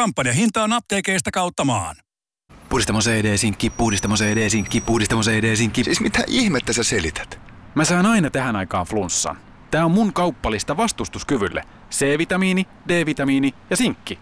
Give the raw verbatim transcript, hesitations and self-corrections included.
Kampanjahinta on apteekeista kautta maan. Puhdistamo C D-sinkki, puhdistamo C D-sinkki, puhdistamo C D-sinkki. Siis mitä ihmettä sä selität? Mä saan aina tähän aikaan flunssan. Tää on mun kauppalista vastustuskyvylle. C-vitamiini, D-vitamiini ja sinkki.